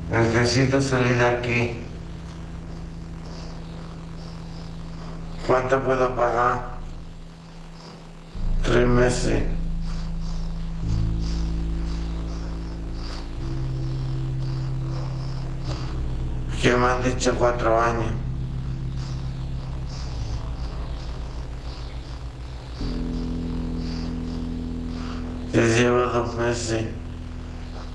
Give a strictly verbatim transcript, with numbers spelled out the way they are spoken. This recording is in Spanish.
Necesito salir de aquí. ¿Cuánto puedo pagar? Tres meses. Que me han dicho cuatro años. Te llevo dos meses.